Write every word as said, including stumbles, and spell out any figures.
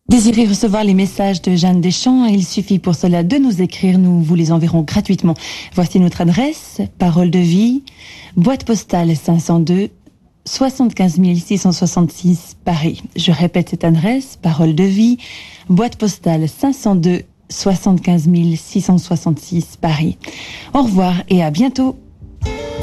Désirez recevoir les messages de Jeanne Deschamps? Il suffit pour cela de nous écrire, nous vous les enverrons gratuitement. Voici notre adresse, Parole de Vie, boîte postale cinq cent deux, soixante-quinze mille six cent soixante-six, Paris. Je répète cette adresse, Parole de Vie, boîte postale cinq cent deux, soixante-quinze mille six cent soixante-six, Paris. Au revoir et à bientôt.